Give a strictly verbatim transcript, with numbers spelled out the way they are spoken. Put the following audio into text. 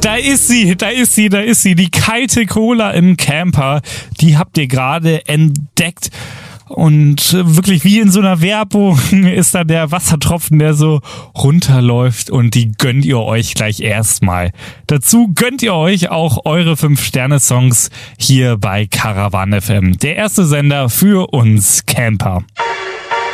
Da ist sie, da ist sie, da ist sie. Die kalte Cola im Camper, die habt ihr gerade entdeckt. Und wirklich wie in so einer Werbung ist da der Wassertropfen, der so runterläuft, und die gönnt ihr euch gleich erstmal. Dazu gönnt ihr euch auch eure fünf Sterne Songs hier bei Caravan F M, der erste Sender für uns Camper.